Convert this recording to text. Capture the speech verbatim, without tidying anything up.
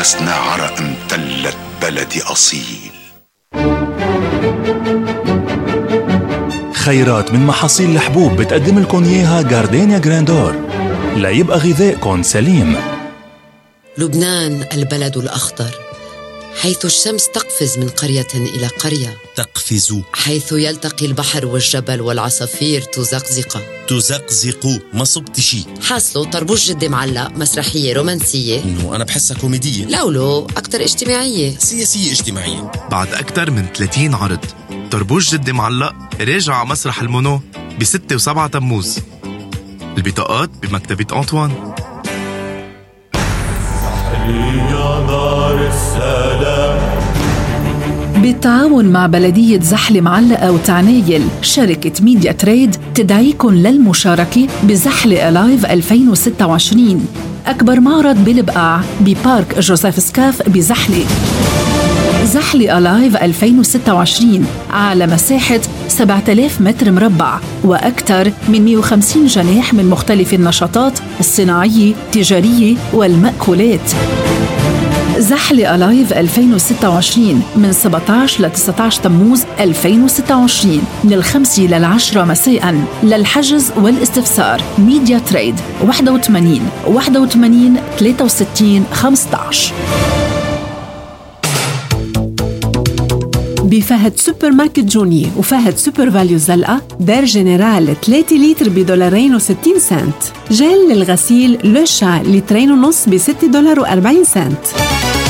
نفسنا عرق امتلت بلدي أصيل. خيرات من محاصيل الحبوب بتقدم لكم إياها جاردينيا جراندور ليبقى غذائكم سليم. لبنان البلد الأخضر، حيث الشمس تقفز من قرية إلى قرية، تقفز، حيث يلتقي البحر والجبل والعصافير تزقزق تزقزق. ما صبت شي. حاصله طربوش جدي معلق، مسرحية رومانسية. إنه أنا بحسها كوميدية. لولو أكتر اجتماعية، سياسية اجتماعية. بعد أكتر من ثلاثين عرض، طربوش جدي معلق راجع على مسرح المونو بستة وسبعة تموز. البطاقات بمكتبة أنطوان. يا دار السلام. بالتعاون مع بلدية زحلة معلقة وتعنايل، شركة ميديا تريد تدعيكم للمشاركة بزحلة ألايف ألفين وستة وعشرين، أكبر معرض بالبقاع ببارك جوزيف سكاف بزحلة. زحلة ألايف ألفين وستة وعشرين على مساحة سبعة آلاف متر مربع وأكثر من مئة وخمسين جناح من مختلف النشاطات الصناعية، التجارية والمأكولات. زحلة ألايف ألفين وستة وعشرين من سبعة عشر ل تسعة عشر تموز ألفين وستة وعشرين من الخمسة للعشرة مساءً. للحجز والاستفسار ميديا تريد واحد وثمانين واحد وثمانين ثلاثة وستين خمسة عشر. بفهد سوبر ماركت جونية وفهد سوبر فاليو زلقة دار جنرال ثلاثة لتر بدولارين وستين سنت. جل للغسيل لوشا لترين ونص بستة دولار وأربعين سنت.